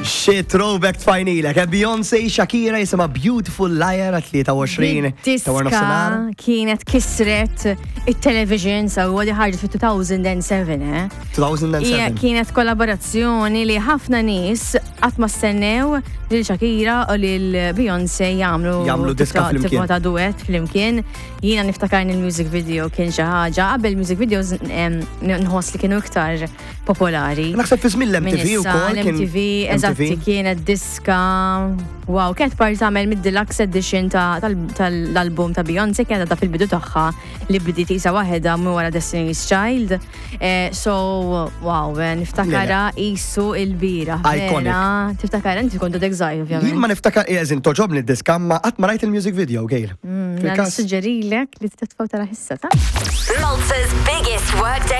Shit, throwback tfajnilek. Beyoncé, Shakira jisima Beautiful Liar at 23 ta' war nofsinhar. Kienet kisret it-television sa' għadi ħarġet fi 2007, 2007. Kienet kollaborazzjoni li ħafna nis għatma stennew li Shakira u li Beyoncé jamlu diska flimkien. ta' duet flimkien. Jina niftakarni il-music video kien xi ħaġa qabel music videos nħoss li kienu iktar popolari. Naħseb fi żmien l-MTV ukoll kien. MTV, eżatti, kienet diska. Wow, kienet parti tagħmel mid-deluxe edition tal-album ta' Beyoncé kienet da fil-bidu tagħha li bdiet isa waħedha minn wara Destiny's Child. So, wow, niftakara isu il-bira. Iconic. Tiftakara inti kont dek żgħir ovvjament. Jien ma niftakar eżin toġobni d-diska ma qatt ma rajt il-music video, Gail. Suġġerilek li titfaw tara ħissa ta'. Malta's biggest workday